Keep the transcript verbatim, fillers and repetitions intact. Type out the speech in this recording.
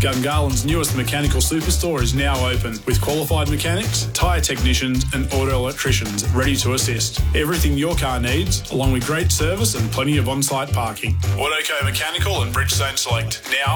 Gungahlin's newest mechanical superstore is now open with qualified mechanics, tyre technicians and auto electricians ready to assist. Everything your car needs, along with great service and plenty of on-site parking. Autoco Mechanical and Bridgestone Select, now